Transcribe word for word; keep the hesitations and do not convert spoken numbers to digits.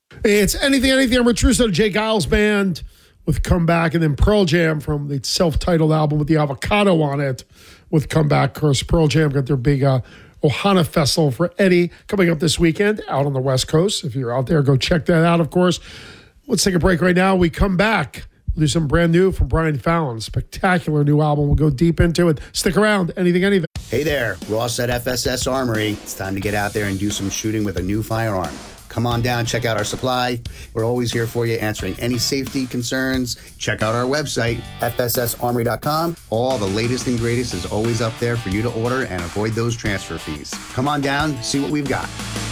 It's Anything, Anything. I'm Rich Russo, Jay Giles Band with Comeback, and then Pearl Jam from the self-titled album with the avocado on it with Comeback. Of course, Pearl Jam got their big uh, Ohana Festival for Eddie coming up this weekend out on the West Coast. If you're out there, go check that out, of course. Let's take a break right now. We come back. We'll do some brand new from Brian Fallon. Spectacular new album. We'll go deep into it. Stick around. Anything, Anything. Hey there, Ross at F S S Armory. It's time to get out there and do some shooting with a new firearm. Come on down, check out our supply. We're always here for you, answering any safety concerns. Check out our website, F S S armory dot com. All the latest and greatest is always up there for you to order and avoid those transfer fees. Come on down, see what we've got.